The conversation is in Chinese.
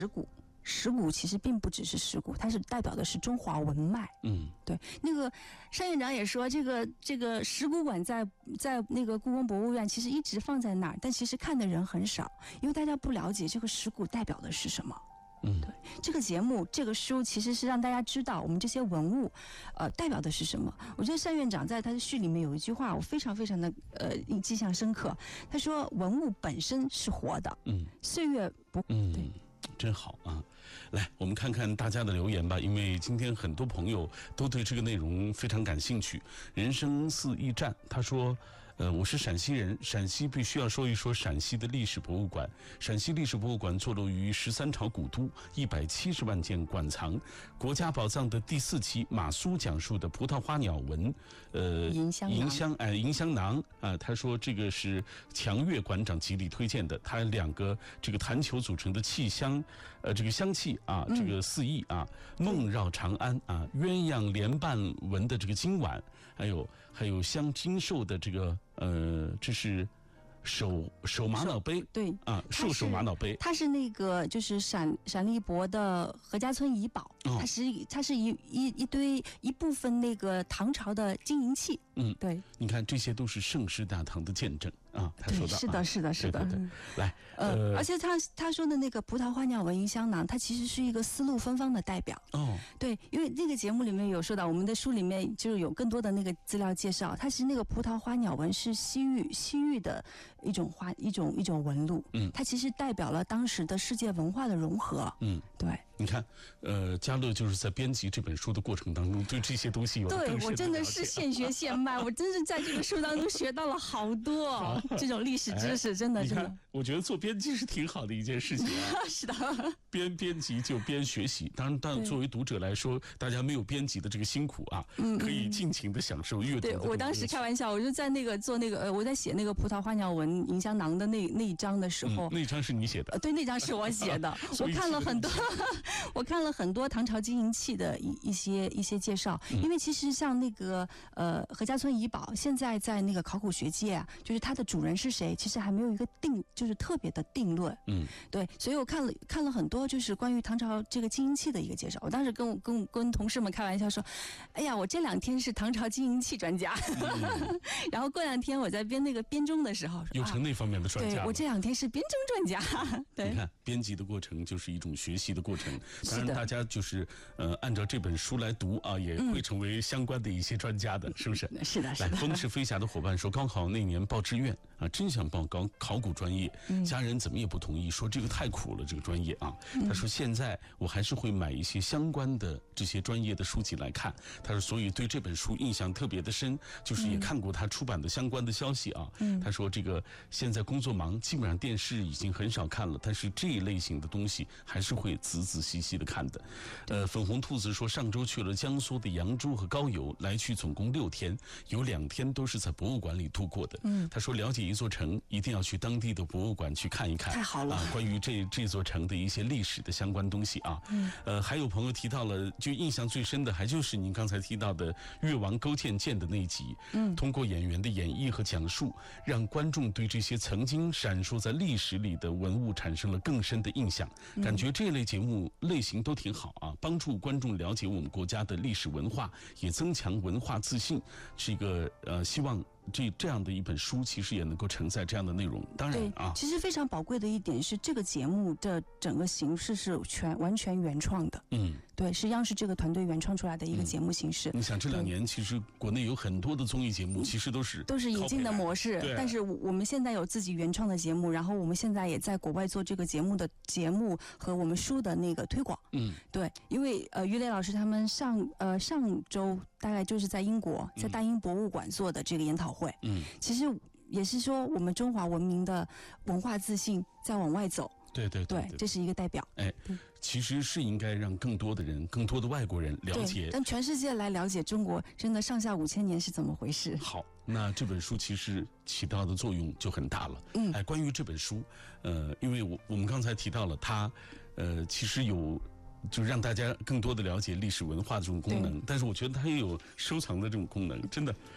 古。石鼓其实并不只是石鼓，它是代表的是中华文脉。对，那个单院长也说，这个石鼓馆在那个故宫博物院其实一直放在那儿，但其实看的人很少，因为大家不了解这个石鼓代表的是什么。对，这个节目这个书其实是让大家知道我们这些文物代表的是什么。我觉得单院长在他的序里面有一句话我非常非常的印象深刻，他说文物本身是活的，岁月不对。 真好啊！来，我们看看大家的留言吧，因为今天很多朋友都对这个内容非常感兴趣。人生四驿站，他说我是陕西人，陕西必须要说一说陕西的历史博物馆。陕西历史博物馆坐落于13朝古都，170万件馆藏。国家宝藏的第4期，马苏讲述的葡萄花鸟纹， 迎香囊啊，他说这个是强越馆长极力推荐的，他2个这个弹球组成的气香，这个香气啊，这个4翼啊，梦绕长安啊，鸳鸯连瓣纹的这个金碗，还有镶金兽的这个这是手玛瑙杯， 对啊，手玛瑙杯， 它是那个就是陕历博的何家村遗宝，它是一部分那个唐朝的金银器。对， 你看这些都是盛世大唐的见证啊，他说的， 是的， 对，来， 而且他说的那个葡萄花鸟纹银香囊，它其实是一个丝路芬芳的代表。对，因为那个节目里面有说到，我们的书里面就是有更多的那个资料介绍，它是那个葡萄花鸟纹是西域的一种纹路，它其实代表了当时的世界文化的融合。对。 你看，嘉乐就是在编辑这本书的过程当中，对这些东西有更深的了解。 对，我真的是现学现卖，我真是在这个书当中学到了好多这种历史知识，真的。 我觉得做编辑是挺好的一件事情啊。 是的，边编辑就边学习。当然，作为读者来说，大家没有编辑的这个辛苦啊，可以尽情的享受阅读。 对，我当时开玩笑，我就在那个做那个我在写那个葡萄花鸟纹银香囊的那一章的时候， 那一章是你写的？ 对，那章是我写的。我看了很多唐朝金银器的一些介绍，因为其实像那个何家村遗宝，现在在那个考古学界啊，就是它的主人是谁，其实还没有一个就是特别的定论。对，所以我看了很多就是关于唐朝这个金银器的一个介绍。我当时跟同事们开玩笑说，哎呀，我这2天是唐朝金银器专家，然后过2天我在编那个编钟的时候， 有成那方面的专家。 对，我这2天是编钟专家。对， 你看编辑的过程就是一种学习的过程。当然，大家就是按照这本书来读啊，也会成为相关的一些专家的，是不是？ 是的。 来，风是飞侠的伙伴说，高考那年报志愿啊，真想报考古专业，家人怎么也不同意，说这个太苦了，这个专业啊。他说现在我还是会买一些相关的这些专业的书籍来看。他说，所以对这本书印象特别的深，就是也看过他出版的相关的消息啊。他说这个现在工作忙，基本上电视已经很少看了，但是这一类型的东西还是会仔仔细细的看的。粉红兔子说，上周去了江苏的扬州和高邮，来去总共6天，有2天都是在博物馆里度过的。他说了解一座城，一定要去当地的博物馆去看一看。 太好了啊！关于这座城的一些历史的相关东西啊。还有朋友提到了，就印象最深的还就是您刚才提到的越王勾践剑的那一集。通过演员的演绎和讲述，让观众对这些曾经闪烁在历史里的文物产生了更深的印象。感觉这类节目类型都挺好啊，帮助观众了解我们国家的历史文化，也增强文化自信。是一个希望这样的一本书其实也能够承载这样的内容。当然啊， 其实非常宝贵的一点是，这个节目的整个形式是完全原创的。对，是央视这个团队原创出来的一个节目形式。 你想这2年其实国内有很多的综艺节目，其实都是引进的模式，但是我们现在有自己原创的节目，然后我们现在也在国外做这个节目和我们书的那个推广。对，因为于磊老师他们上周大概就是在英国，在大英博物馆做的这个研讨会。其实也是说我们中华文明的文化自信在往外走。 对， 这是一个代表。 其实是应该让更多的人，更多的外国人了解， 让全世界来了解中国真的上下5000年是怎么回事。 好，那这本书其实起到的作用就很大了。关于这本书，因为我们刚才提到了它，其实有就让大家更多的了解历史文化这种功能，但是我觉得它也有收藏的这种功能，真的。